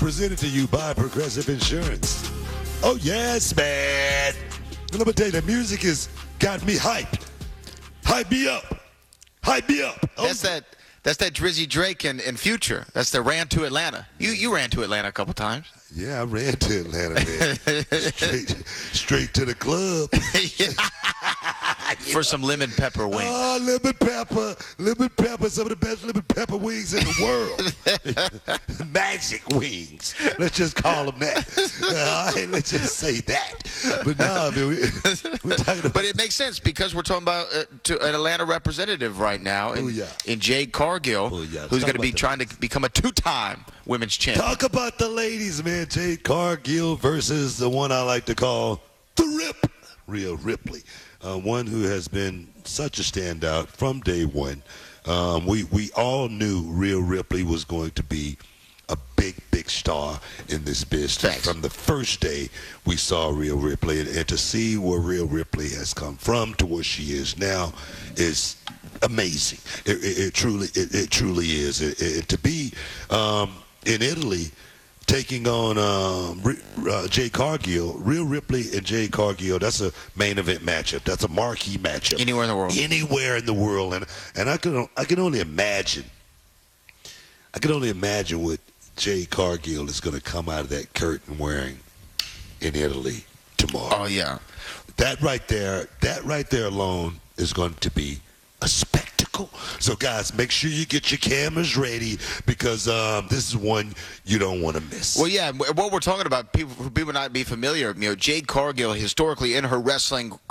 presented to you by Progressive Insurance. Oh, yes, man. And let me tell you, the music has got me hyped. Hype me up. Hype me up. Oh, That's that Drizzy Drake and Future. That's the Ran to Atlanta. You ran to Atlanta a couple times. yeah, I ran to Atlanta, man. straight to the club. For some lemon pepper wings. Oh, lemon pepper, some of the best lemon pepper wings in the world. Magic wings. Let's just call them that. All right, let's just say that. But no, I mean, we're talking about. But it makes sense because we're talking about an Atlanta representative right now in Jade Cargill, who's going to be trying to become a two-time women's champion. Talk about the ladies, man. Jade Cargill versus the one I like to call the Rip, Rhea Ripley. One who has been such a standout from day one. We all knew Rhea Ripley was going to be a big star in this business. Thanks. From the first day we saw Rhea Ripley, and to see where Rhea Ripley has come from to where she is now is amazing. It truly is. To be in Italy, taking on Jade Cargill, Rhea Ripley and Jade Cargill, that's a main event matchup. That's a marquee matchup. Anywhere in the world. Anywhere in the world. And I can only imagine. I can only imagine what Jade Cargill is going to come out of that curtain wearing in Italy tomorrow. Oh, yeah. That right there alone is going to be a spectacle. So, guys, make sure you get your cameras ready because this is one you don't want to miss. Well, yeah, what we're talking about, people not be familiar, Jade Cargill, historically in her wrestling